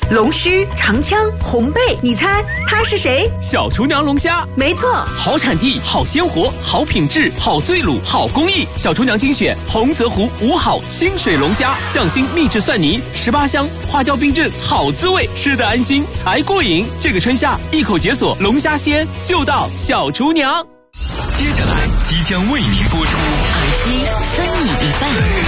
龙须、长枪、红背，你猜他是谁？ 小厨娘龙虾， 没错， 好产地、好鲜活、好品质、好醉卤、好工艺。小厨娘精选洪泽湖五好清水龙虾，匠心秘制蒜泥，18香，花雕冰镇，好滋味，吃得安心才过瘾。这个春夏，一口解锁龙虾鲜，就到小厨娘。 接下来即将为您播出， 耳机分你一半。